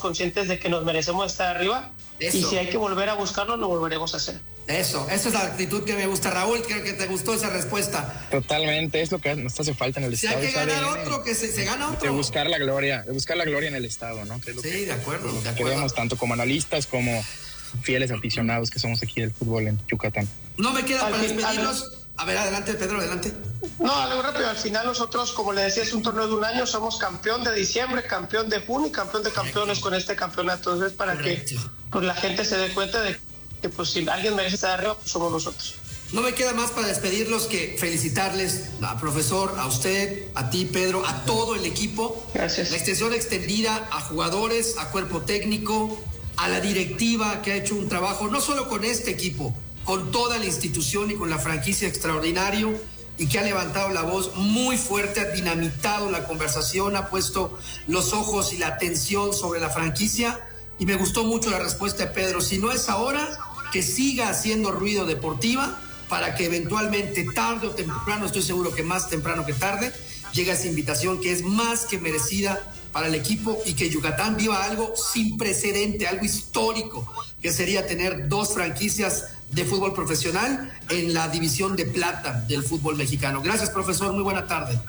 conscientes de que nos merecemos estar arriba. Eso. Y si hay que volver a buscarlo, lo volveremos a hacer. Eso es la actitud que me gusta. Raúl, creo que te gustó esa respuesta. Totalmente, es lo que nos hace falta en el estado. Si hay que ganar otro, que se gana otro. De buscar la gloria en el estado, ¿no? Que es lo sí, que, de acuerdo. Queremos tanto como analistas como fieles aficionados que somos aquí del fútbol en Yucatán. No me queda para despedirnos. A ver, adelante, Pedro, adelante. No, algo rápido. Al final nosotros, como le decía, es un torneo de un año. Somos campeón de diciembre, campeón de junio y campeón de campeones con este campeonato. Entonces, para que pues, la gente se dé cuenta de que pues, si alguien merece estar arriba, pues somos nosotros. No me queda más para despedirlos que felicitarles al profesor, a usted, a ti, Pedro, a todo el equipo. Gracias. La extensión extendida a jugadores, a cuerpo técnico, a la directiva que ha hecho un trabajo, no solo con este equipo, con toda la institución y con la franquicia extraordinario y que ha levantado la voz muy fuerte, ha dinamitado la conversación, ha puesto los ojos y la atención sobre la franquicia y me gustó mucho la respuesta de Pedro. Si no es ahora, que siga haciendo ruido deportiva para que eventualmente tarde o temprano, estoy seguro que más temprano que tarde, llegue esa invitación que es más que merecida para el equipo y que Yucatán viva algo sin precedente, algo histórico, que sería tener 2 franquicias de fútbol profesional en la división de plata del fútbol mexicano. Gracias, profesor, muy buena tarde.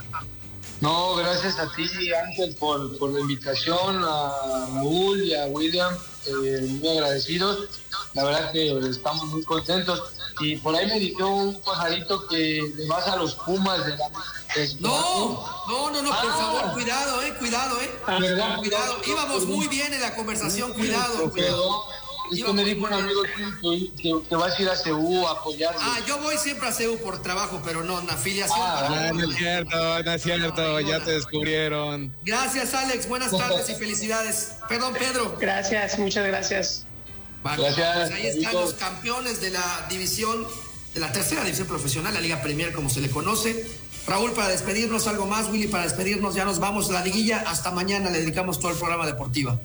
No, gracias a ti, Ángel, por la invitación, a Raúl y a William, muy agradecidos. La verdad que estamos muy contentos. Y por ahí me dijo un pajarito que le vas a los Pumas de la... No, por favor, cuidado, ¿Verdad? Cuidado, íbamos muy bien en la conversación, cuidado. Es que me dijo un amigo que vas a ir a CU a apoyarlo. Yo voy siempre a CU por trabajo, pero no, en afiliación. No es cierto, ya te descubrieron. Gracias, Alex, buenas tardes y felicidades. Perdón, Pedro. Gracias, muchas gracias. Vale, gracias. Pues ahí están los campeones de la división, de la tercera división profesional, la Liga Premier, como se le conoce. Raúl, para despedirnos, algo más. Willy, para despedirnos, ya nos vamos a la liguilla. Hasta mañana, le dedicamos todo el programa deportivo.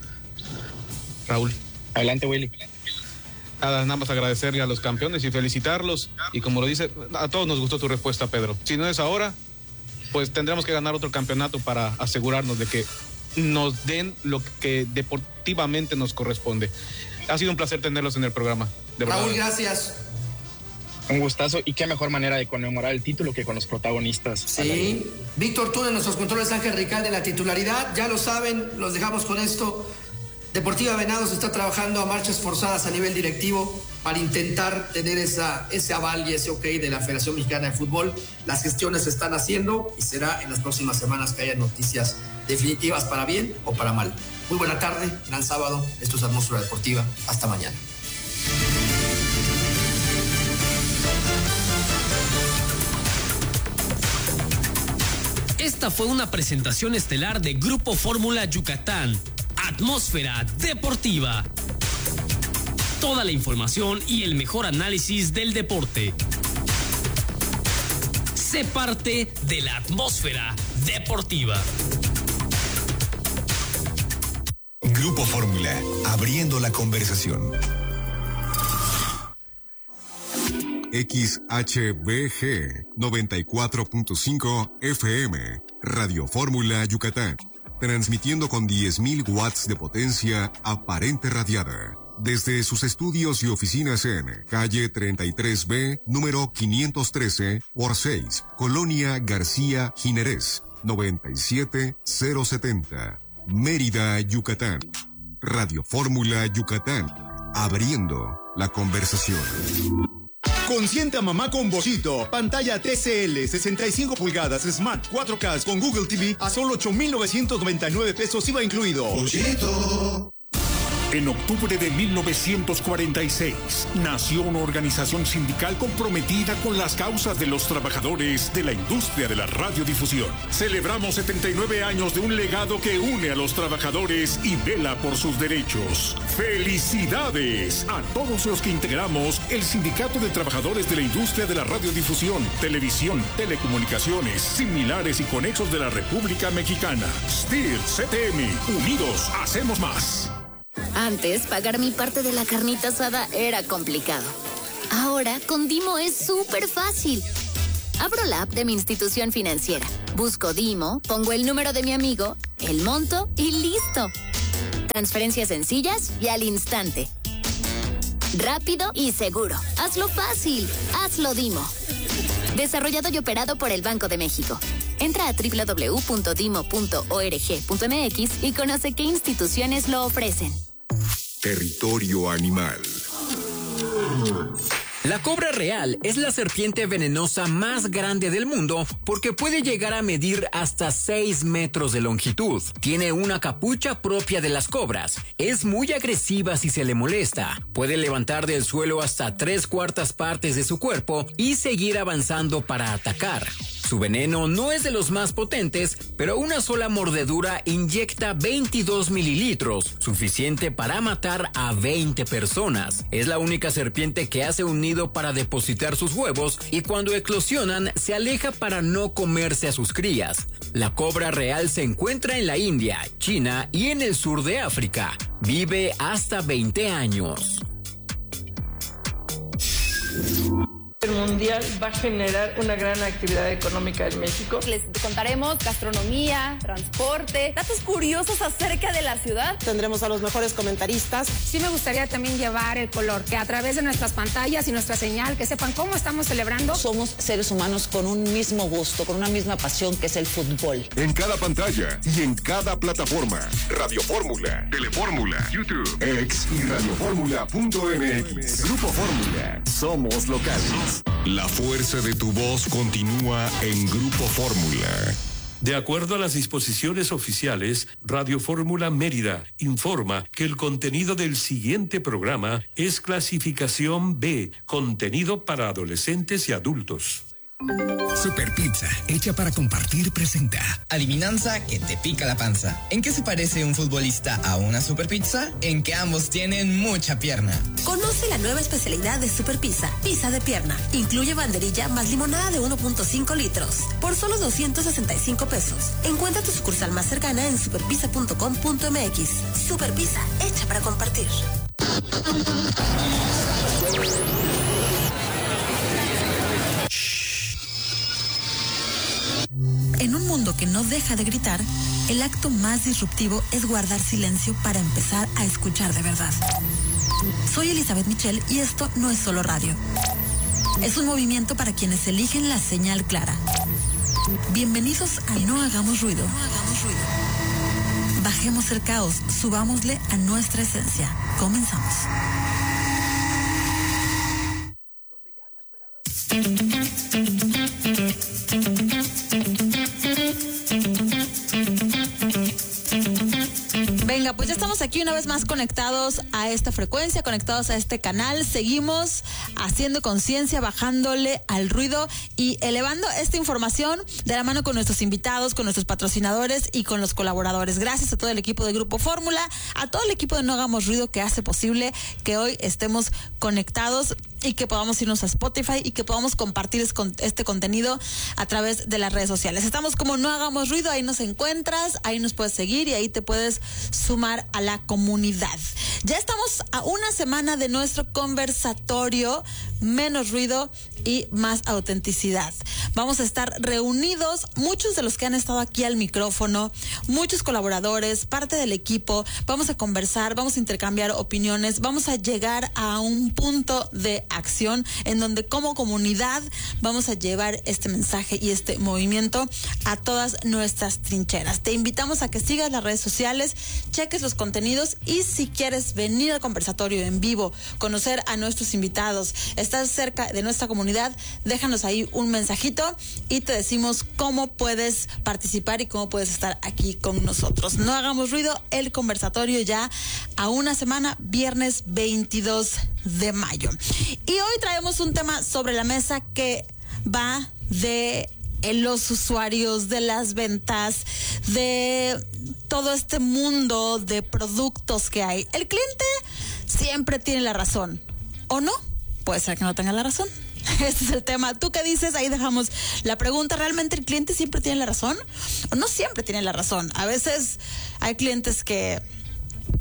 Raúl. Adelante, Willy. Nada más agradecerle a los campeones y felicitarlos. Y como lo dice, a todos nos gustó tu respuesta, Pedro. Si no es ahora, pues tendremos que ganar otro campeonato para asegurarnos de que nos den lo que deportivamente nos corresponde. Ha sido un placer tenerlos en el programa. De verdad. Raúl, gracias. Un gustazo y qué mejor manera de conmemorar el título que con los protagonistas. Sí, Víctor Tuna en nuestros controles, Ángel Ricalde en la titularidad. Ya lo saben, los dejamos con esto. Deportiva Venados está trabajando a marchas forzadas a nivel directivo para intentar tener ese aval y ese ok de la Federación Mexicana de Fútbol. Las gestiones se están haciendo y será en las próximas semanas que haya noticias definitivas para bien o para mal. Muy buena tarde, gran sábado. Esto es Atmósfera Deportiva. Hasta mañana. Esta fue una presentación estelar de Grupo Fórmula Yucatán. Atmósfera Deportiva. Toda la información y el mejor análisis del deporte. Sé parte de la Atmósfera Deportiva. Grupo Fórmula, abriendo la conversación. XHBG 94.5 FM, Radio Fórmula Yucatán. Transmitiendo con 10.000 watts de potencia aparente radiada. Desde sus estudios y oficinas en calle 33B, número 513 por 6, Colonia García Jiménez, 97070, Mérida, Yucatán. Radio Fórmula Yucatán, abriendo la conversación. Consiente a mamá con Bollito. Pantalla TCL 65 pulgadas Smart 4K con Google TV a solo 8,999 pesos IVA incluido. Bollito. En octubre de 1946, nació una organización sindical comprometida con las causas de los trabajadores de la industria de la radiodifusión. Celebramos 79 años de un legado que une a los trabajadores y vela por sus derechos. ¡Felicidades a todos los que integramos el Sindicato de Trabajadores de la Industria de la Radiodifusión, Televisión, Telecomunicaciones, Similares y Conexos de la República Mexicana! STIR, CTM, unidos, hacemos más. Antes, pagar mi parte de la carnita asada era complicado. Ahora, con Dimo es súper fácil. Abro la app de mi institución financiera, busco Dimo, pongo el número de mi amigo, el monto y listo. Transferencias sencillas y al instante. Rápido y seguro. Hazlo fácil. Hazlo Dimo. Desarrollado y operado por el Banco de México. Entra a www.dimo.org.mx y conoce qué instituciones lo ofrecen. Territorio animal. La cobra real es la serpiente venenosa más grande del mundo porque puede llegar a medir hasta 6 metros de longitud. Tiene una capucha propia de las cobras. Es muy agresiva si se le molesta. Puede levantar del suelo hasta 3/4 partes de su cuerpo y seguir avanzando para atacar. Su veneno no es de los más potentes, pero una sola mordedura inyecta 22 mililitros, suficiente para matar a 20 personas. Es la única serpiente que hace un nido para depositar sus huevos y cuando eclosionan se aleja para no comerse a sus crías. La cobra real se encuentra en la India, China y en el sur de África. Vive hasta 20 años. El mundial va a generar una gran actividad económica en México. Les contaremos gastronomía, transporte, datos curiosos acerca de la ciudad. Tendremos a los mejores comentaristas. Sí me gustaría también llevar el color, que a través de nuestras pantallas y nuestra señal, que sepan cómo estamos celebrando. Somos seres humanos con un mismo gusto, con una misma pasión, que es el fútbol. En cada pantalla y en cada plataforma. Radio Fórmula, Telefórmula, YouTube, X y radioformula.mx. Grupo Fórmula. Somos locales. La fuerza de tu voz continúa en Grupo Fórmula. De acuerdo a las disposiciones oficiales, Radio Fórmula Mérida informa que el contenido del siguiente programa es clasificación B, contenido para adolescentes y adultos. Super Pizza, hecha para compartir, presenta adivinanza que te pica la panza. ¿En qué se parece un futbolista a una super pizza? En que ambos tienen mucha pierna. Conoce la nueva especialidad de Super Pizza, pizza de pierna. Incluye banderilla más limonada de 1.5 litros por solo 265 pesos. Encuentra tu sucursal más cercana en superpizza.com.mx. Super Pizza, hecha para compartir. En un mundo que no deja de gritar, el acto más disruptivo es guardar silencio para empezar a escuchar de verdad. Soy Elizabeth Michel y esto no es solo radio. Es un movimiento para quienes eligen la señal clara. Bienvenidos a No Hagamos Ruido. Bajemos el caos, subámosle a nuestra esencia. Comenzamos. Venga, pues ya estamos aquí una vez más conectados a esta frecuencia, conectados a este canal. Seguimos haciendo conciencia, bajándole al ruido y elevando esta información de la mano con nuestros invitados, con nuestros patrocinadores y con los colaboradores. Gracias a todo el equipo de Grupo Fórmula, a todo el equipo de No Hagamos Ruido que hace posible que hoy estemos conectados y que podamos irnos a Spotify y que podamos compartir este contenido a través de las redes sociales. Estamos como No Hagamos Ruido, ahí nos encuentras, ahí nos puedes seguir y ahí te puedes sumar a la comunidad. Ya estamos a una semana de nuestro conversatorio Menos Ruido y Más Autenticidad. Vamos a estar reunidos, muchos de los que han estado aquí al micrófono, muchos colaboradores, parte del equipo. Vamos a conversar, vamos a intercambiar opiniones, vamos a llegar a un punto de acción en donde como comunidad vamos a llevar este mensaje y este movimiento a todas nuestras trincheras. Te invitamos a que sigas las redes sociales, cheques los contenidos y si quieres venir al conversatorio en vivo, conocer a nuestros invitados, estar cerca de nuestra comunidad, déjanos ahí un mensajito y te decimos cómo puedes participar y cómo puedes estar aquí con nosotros. No Hagamos Ruido, el conversatorio ya a una semana, viernes 22 de mayo. Y hoy traemos un tema sobre la mesa que va de los usuarios, de las ventas, de todo este mundo de productos que hay. El cliente siempre tiene la razón, ¿o no? Puede ser que no tenga la razón. Este es el tema. ¿Tú qué dices? Ahí dejamos la pregunta. ¿Realmente el cliente siempre tiene la razón? ¿O no siempre tiene la razón? A veces hay clientes que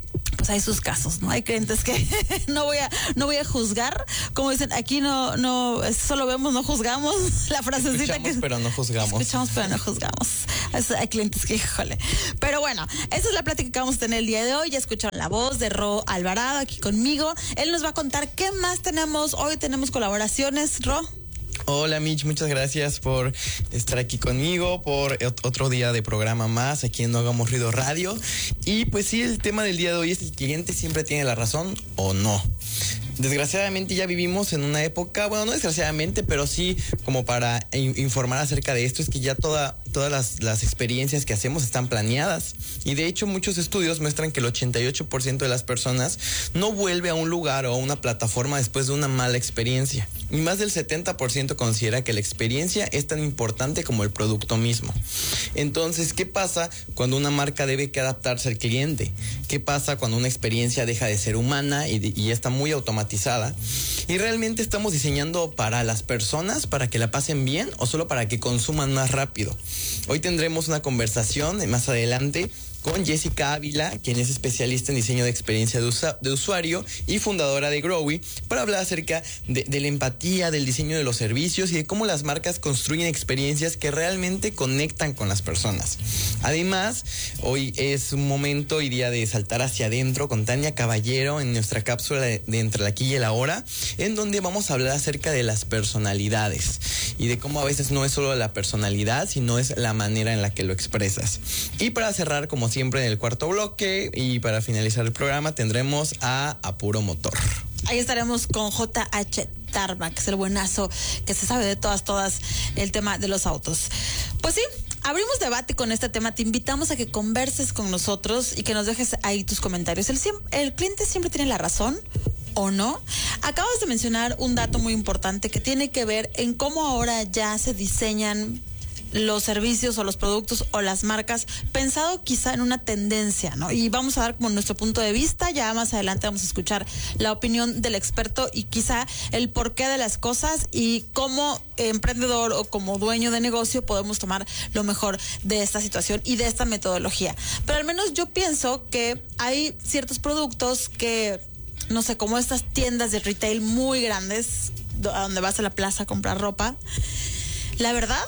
pues hay sus casos, ¿no? Hay clientes que no voy a juzgar, como dicen, aquí no, solo vemos, no juzgamos, la frasecita escuchamos, pero no juzgamos. Escuchamos, pero no juzgamos. Hay clientes que, híjole. Pero bueno, esa es la plática que vamos a tener el día de hoy. Ya escucharon la voz de Ro Alvarado aquí conmigo. Él nos va a contar qué más tenemos. Hoy tenemos colaboraciones, Ro. Hola Mitch, muchas gracias por estar aquí conmigo, por otro día de programa más aquí en No Hagamos Ruido Radio. Y pues sí, el tema del día de hoy es: ¿el cliente siempre tiene la razón o no? Desgraciadamente ya vivimos en una época, bueno, no desgraciadamente, pero sí como para informar acerca de esto, es que ya todas las experiencias que hacemos están planeadas. Y de hecho muchos estudios muestran que el 88% de las personas no vuelve a un lugar o a una plataforma después de una mala experiencia. Y más del 70% considera que la experiencia es tan importante como el producto mismo. Entonces, ¿qué pasa cuando una marca debe que adaptarse al cliente? ¿Qué pasa cuando una experiencia deja de ser humana y está muy automatizada? ¿Y realmente estamos diseñando para las personas, para que la pasen bien o solo para que consuman más rápido? Hoy tendremos una conversación más adelante con Jessica Ávila, quien es especialista en diseño de experiencia de usuario y fundadora de Growy, para hablar acerca de la empatía, del diseño de los servicios y de cómo las marcas construyen experiencias que realmente conectan con las personas. Además, hoy es un momento y día de saltar hacia adentro con Tania Caballero en nuestra cápsula de Entre el Aquí y el Ahora, en donde vamos a hablar acerca de las personalidades y de cómo a veces no es solo la personalidad, sino es la manera en la que lo expresas. Y para cerrar, como siempre, en el cuarto bloque y para finalizar el programa, tendremos a Puro Motor. Ahí estaremos con JH Tarmac, que es el buenazo que se sabe de todas el tema de los autos. Pues sí, abrimos debate con este tema. Te invitamos a que converses con nosotros y que nos dejes ahí tus comentarios. ¿El cliente siempre tiene la razón o no? Acabas de mencionar un dato muy importante que tiene que ver en cómo ahora ya se diseñan los servicios o los productos o las marcas, pensado quizá en una tendencia, ¿no? Y vamos a dar como nuestro punto de vista. Ya más adelante vamos a escuchar la opinión del experto y quizá el porqué de las cosas y cómo emprendedor o como dueño de negocio podemos tomar lo mejor de esta situación y de esta metodología. Pero al menos yo pienso que hay ciertos productos que, no sé, como estas tiendas de retail muy grandes, a donde vas a la plaza a comprar ropa, la verdad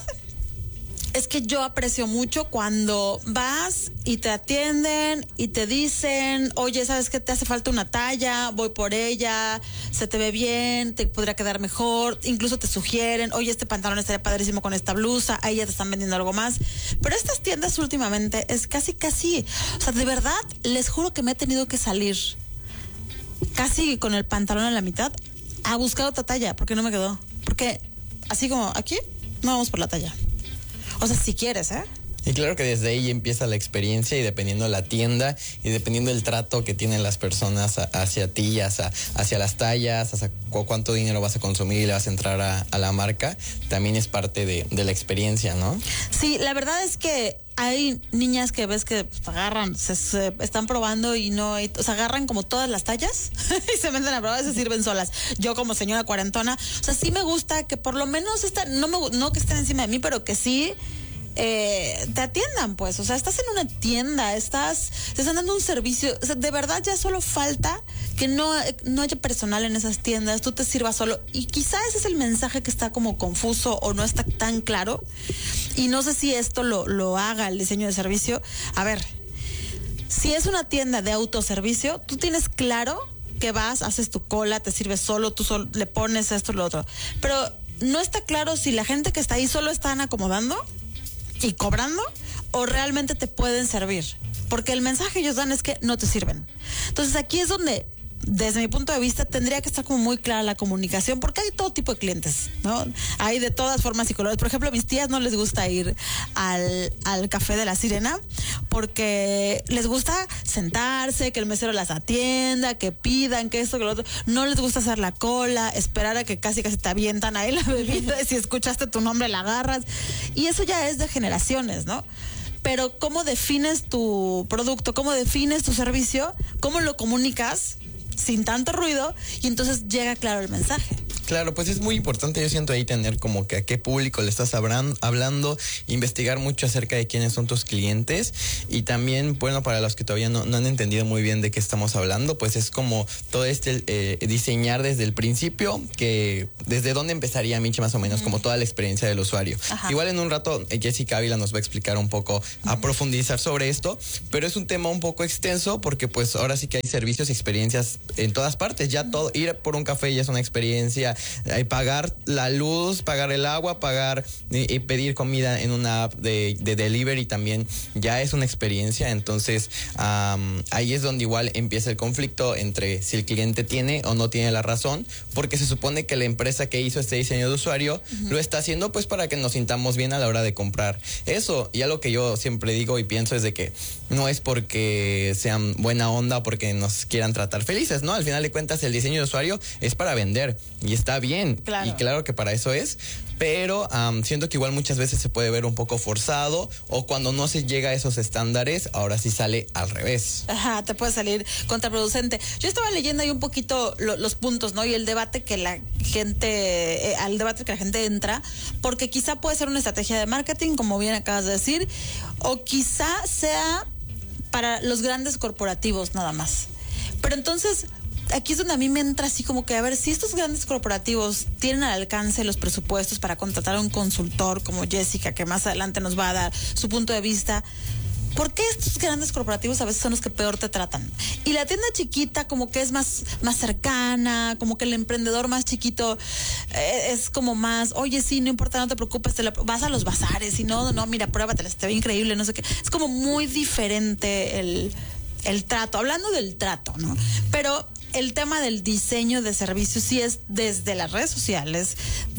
es que yo aprecio mucho cuando vas y te atienden y te dicen, oye, ¿sabes qué? Te hace falta una talla, voy por ella, se te ve bien, te podría quedar mejor, incluso te sugieren, oye, este pantalón estaría padrísimo con esta blusa, ahí ya te están vendiendo algo más. Pero estas tiendas últimamente es casi, o sea, de verdad, les juro que me he tenido que salir casi con el pantalón a la mitad a buscar otra talla, porque no me quedó. Porque así como aquí, no vamos por la talla. O sea, si quieres, ¿eh? Y claro que desde ahí empieza la experiencia y dependiendo de la tienda y dependiendo del trato que tienen las personas hacia ti, hacia las tallas, hacia cuánto dinero vas a consumir y le vas a entrar a la marca, también es parte de la experiencia, ¿no? Sí, la verdad es que hay niñas que ves que agarran, se están probando y no, o sea, agarran como todas las tallas y se meten a probar y se sirven solas. Yo como señora cuarentona, o sea, sí me gusta que por lo menos no que estén encima de mí, pero que sí te atiendan, pues. O sea, estás en una tienda, te están dando un servicio. O sea, de verdad ya solo falta que no haya personal en esas tiendas, tú te sirvas solo. Y quizá ese es el mensaje que está como confuso o no está tan claro. Y no sé si esto lo haga el diseño de servicio. A ver, si es una tienda de autoservicio, tú tienes claro que vas, haces tu cola, te sirves solo, tú solo le pones esto y lo otro. Pero no está claro si la gente que está ahí solo están acomodando y cobrando o realmente te pueden servir, porque el mensaje que ellos dan es que no te sirven. Entonces aquí es donde, desde mi punto de vista, tendría que estar como muy clara la comunicación, porque hay todo tipo de clientes, ¿no? Hay de todas formas y colores. Por ejemplo, a mis tías no les gusta ir al Café de la Sirena porque les gusta sentarse, que el mesero las atienda, que pidan, que esto, que lo otro. No les gusta hacer la cola, esperar a que casi te avientan ahí la bebida y si escuchaste tu nombre la agarras. Y eso ya es de generaciones, ¿no? Pero ¿cómo defines tu producto? ¿Cómo defines tu servicio? ¿Cómo lo comunicas sin tanto ruido? Y entonces llega claro el mensaje. Claro, pues es muy importante, yo siento ahí tener como que a qué público le estás hablando, investigar mucho acerca de quiénes son tus clientes y también, bueno, para los que todavía no han entendido muy bien de qué estamos hablando, pues es como todo diseñar desde el principio, que desde dónde empezaría Mitch más o menos, como toda la experiencia del usuario. Ajá. Igual en un rato Jessica Ávila nos va a explicar un poco, a profundizar sobre esto, pero es un tema un poco extenso porque pues ahora sí que hay servicios y experiencias en todas partes, ya todo, ir por un café ya es una experiencia, pagar la luz, pagar el agua, pagar y pedir comida en una app de delivery también ya es una experiencia. Entonces ahí es donde igual empieza el conflicto entre si el cliente tiene o no tiene la razón, porque se supone que la empresa que hizo este diseño de usuario lo está haciendo pues para que nos sintamos bien a la hora de comprar eso. Y algo que yo siempre digo y pienso es de que no es porque sean buena onda, porque nos quieran tratar felices, ¿no? Al final de cuentas el diseño de usuario es para vender y está bien, claro. Y claro que para eso es, pero siento que igual muchas veces se puede ver un poco forzado o cuando no se llega a esos estándares, ahora sí sale al revés. Ajá, te puede salir contraproducente. Yo estaba leyendo ahí un poquito los puntos, ¿no? Y el debate que la gente, al debate que la gente entra, porque quizá puede ser una estrategia de marketing, como bien acabas de decir, o quizá sea para los grandes corporativos nada más. Pero entonces, aquí es donde a mí me entra así como que, a ver, si estos grandes corporativos tienen al alcance los presupuestos para contratar a un consultor como Jessica, que más adelante nos va a dar su punto de vista, ¿por qué estos grandes corporativos a veces son los que peor te tratan? Y la tienda chiquita como que es más cercana, como que el emprendedor más chiquito es como más, oye, sí, no importa, no te preocupes, vas a los bazares y no, mira, pruébatela, te ve increíble, no sé qué. Es como muy diferente el trato, hablando del trato, ¿no? Pero el tema del diseño de servicios sí es desde las redes sociales,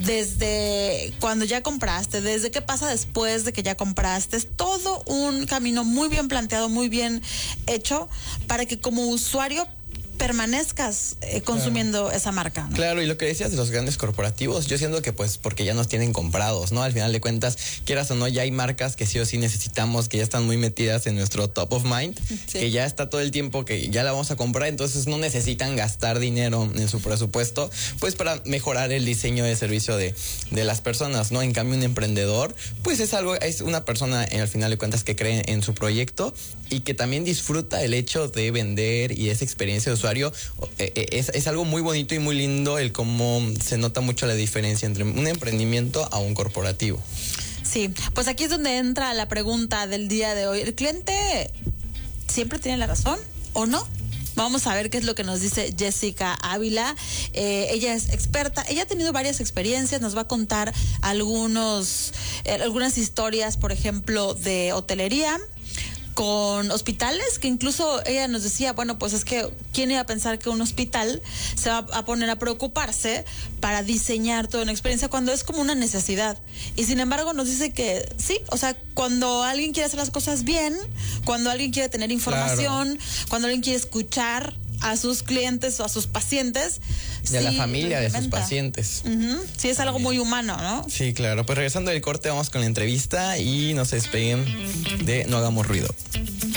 desde cuando ya compraste, desde qué pasa después de que ya compraste. Es todo un camino muy bien planteado, muy bien hecho para que como usuario permanezcas consumiendo esa marca, ¿no? Claro, y lo que decías de los grandes corporativos, yo siento que pues porque ya nos tienen comprados, ¿no? Al final de cuentas, quieras o no, ya hay marcas que sí o sí necesitamos, que ya están muy metidas en nuestro top of mind, sí, que ya está todo el tiempo que ya la vamos a comprar, entonces no necesitan gastar dinero en su presupuesto, pues para mejorar el diseño de servicio de las personas, ¿no? En cambio, un emprendedor, pues es una persona al final de cuentas que cree en su proyecto y que también disfruta el hecho de vender y esa experiencia de usuario. Es algo muy bonito y muy lindo el cómo se nota mucho la diferencia entre un emprendimiento a un corporativo. Sí, pues aquí es donde entra la pregunta del día de hoy. ¿El cliente siempre tiene la razón o no? Vamos a ver qué es lo que nos dice Jessica Ávila. Ella es experta, ella ha tenido varias experiencias, nos va a contar algunas historias, por ejemplo, de hotelería, con hospitales, que incluso ella nos decía, bueno, pues es que ¿quién iba a pensar que un hospital se va a poner a preocuparse para diseñar toda una experiencia cuando es como una necesidad? Y sin embargo nos dice que sí, o sea, cuando alguien quiere hacer las cosas bien, cuando alguien quiere tener información, claro, cuando alguien quiere escuchar a sus clientes o a sus pacientes. De la familia de sus pacientes. Sí, es algo muy humano, ¿no? Sí, claro. Pues regresando del corte, vamos con la entrevista y no se despeguen de No Hagamos Ruido.